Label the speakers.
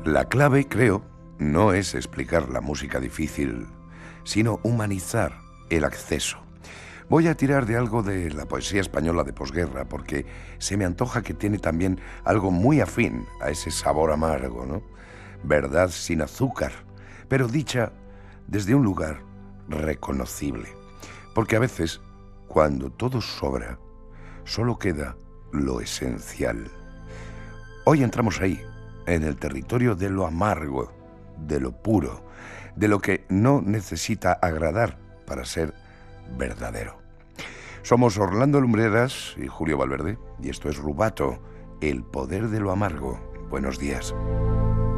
Speaker 1: La clave, creo, no es explicar la música difícil, sino humanizar el acceso. Voy a tirar de algo de la poesía española de posguerra, porque se me antoja que tiene también algo muy afín a ese sabor amargo, ¿no? Verdad sin azúcar, pero dicha desde un lugar reconocible. Porque a veces, cuando todo sobra, solo queda lo esencial. Hoy entramos ahí, en el territorio de lo amargo, de lo puro, de lo que no necesita agradar para ser verdadero. Somos Orlando Lumbreras y Julio Valverde, y esto es Rubato, el poder de lo amargo. Buenos días.